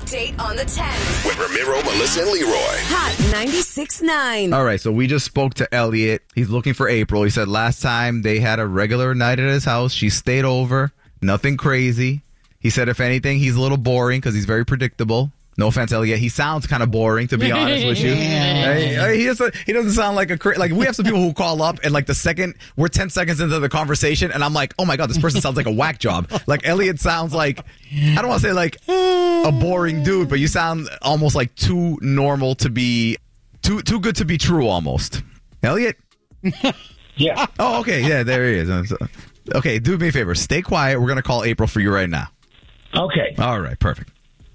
Update on the 10th. With Ramiro, Melissa, and Leroy. Hot 96.9. All right, so we just spoke to Elliot. He's looking for April. He said last time they had a regular night at his house. She stayed over. Nothing crazy. He said, if anything, he's a little boring because he's very predictable. No offense, Elliot. He sounds kind of boring, to be honest with you. He doesn't sound like like we have some people who call up and like the second we're 10 seconds into the conversation and I'm like, oh my God, this person sounds like a whack job. Like Elliot sounds like, I don't want to say like a boring dude, but you sound almost like too normal to be, too good to be true almost. Elliot? Yeah. Oh, okay. Yeah, there he is. Okay, do me a favor. Stay quiet. We're going to call April for you right now. Okay. All right, perfect.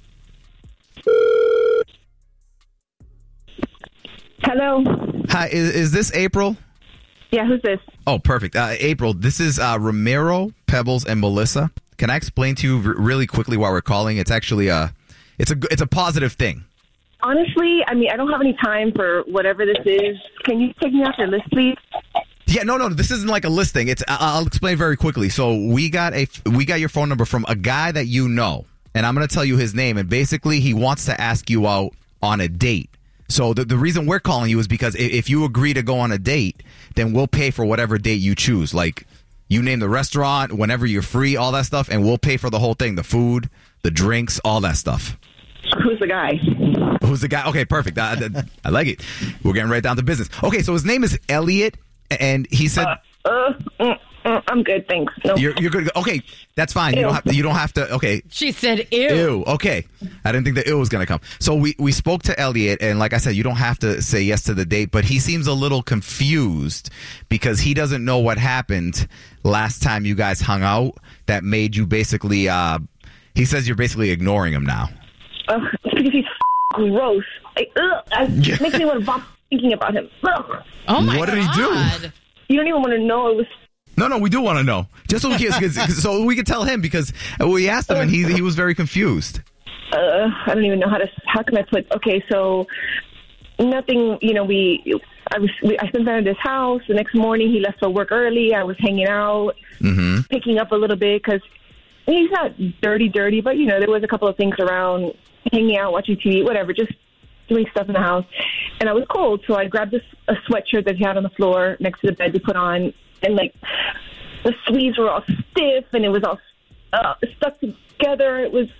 Hello. Hi, is this April? Yeah, who's this? Oh, perfect. April, this is Ramiro, Pebbles, and Melissa. Can I explain to you really quickly why we're calling? It's actually it's a positive thing. Honestly, I mean, I don't have any time for whatever this is. Can you take me off your list, please? Yeah, no, this isn't like a listing. I'll explain very quickly. So we got your phone number from a guy that you know, and I'm going to tell you his name. And basically, he wants to ask you out on a date. So the reason we're calling you is because if you agree to go on a date, then we'll pay for whatever date you choose. Like, you name the restaurant, whenever you're free, all that stuff, and we'll pay for the whole thing, the food, the drinks, all that stuff. Who's the guy? Who's the guy? Okay, perfect. I like it. We're getting right down to business. Okay, so his name is Elliot, and he said... I'm good, thanks. No. You're good. Okay, that's fine. Ew. You don't have to. Okay. She said, ew. Ew. Okay. I didn't think the ew was going to come. So we spoke to Elliot, and like I said, you don't have to say yes to the date, but he seems a little confused because he doesn't know what happened last time you guys hung out that made you basically, he says you're basically ignoring him now. It's because he's gross. It makes me want to vomit thinking about him. Ugh. Oh, my God. What did he do? You don't even want to know. It was... No, we do want to know. Just so we can tell him because we asked him and he was very confused. I don't even know how can I put... Okay, so nothing, I spent time at his house. The next morning he left for work early. I was hanging out, picking up a little bit because he's not dirty, but, there was a couple of things around, hanging out, watching TV, whatever, just doing stuff in the house. And I was cold, so I grabbed a sweatshirt that he had on the floor next to the bed to put on. And, the sleeves were all stiff, and it was all stuck together. It was...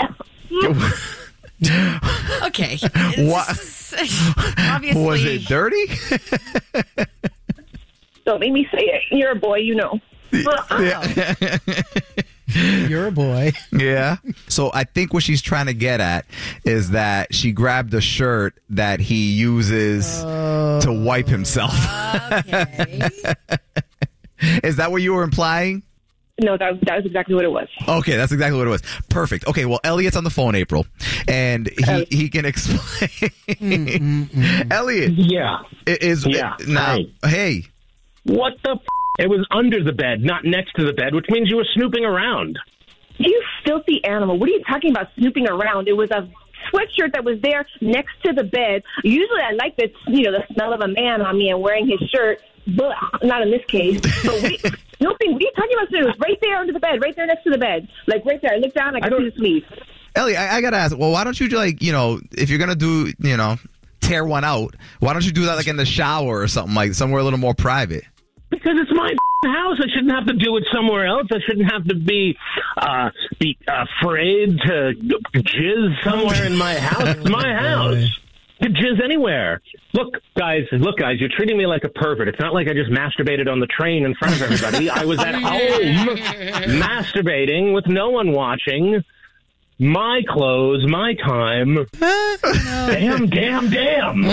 Okay. What? Obviously. Was it dirty? Don't make me say it. You're a boy, you know. Yeah. You're a boy. Yeah. So I think what she's trying to get at is that she grabbed a shirt that he uses to wipe himself. Okay. Is that what you were implying? No, that was exactly what it was. Okay, that's exactly what it was. Perfect. Okay, well, Elliot's on the phone, April, and he can explain. Elliot. Yeah. Now, hey. What the It was under the bed, not next to the bed, which means you were snooping around. You filthy animal. What are you talking about snooping around? It was a sweatshirt that was there next to the bed. Usually I like the smell of a man on me and wearing his shirt, but not in this case. So snooping, what are you talking about? It was right there under the bed, right there next to the bed. Like right there. I looked down, I could see the sleeve. Elliot, I got to ask, well, why don't you if you're going to do, tear one out, why don't you do that in the shower or something, somewhere a little more private? Because it's my house. I shouldn't have to do it somewhere else. I shouldn't have to be afraid to jizz somewhere in my house. It's my house. You can jizz anywhere. Look, guys, you're treating me like a pervert. It's not like I just masturbated on the train in front of everybody. I was at home masturbating with no one watching. My clothes, my time. Damn.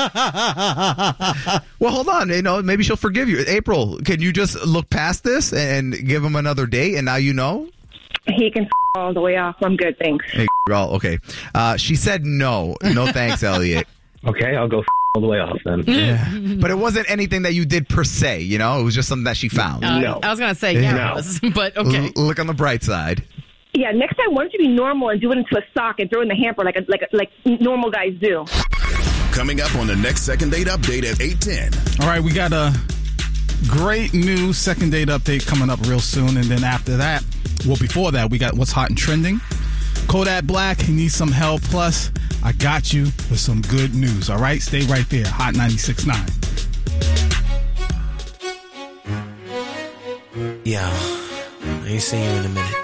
Well, hold on. Maybe she'll forgive you. April, can you just look past this and give him another date? And now you know? He can all the way off. I'm good, thanks. Hey, okay. She said no. No thanks, Elliot. Okay, I'll go all the way off then. Yeah. But it wasn't anything that you did per se, It was just something that she found. No. I was going to say, yeah, no. But okay. Look on the bright side. Yeah, next time, why don't you be normal and do it into a sock and throw it in the hamper like normal guys do? Coming up on the next Second Date Update at 8:10. All right, we got a great new Second Date Update coming up real soon. And then after that, before that, we got What's Hot and Trending. Kodak Black, he needs some help. Plus, I got you with some good news. All right? Stay right there. Hot 96.9. Yo, I ain't seen you in a minute.